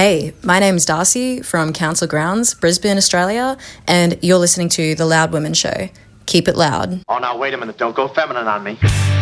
Hey, my name's Darcy from Council Grounds, Brisbane, Australia, and you're listening to The Loud Women Show. Keep it loud. Oh, now, wait a minute. Don't go feminine on me.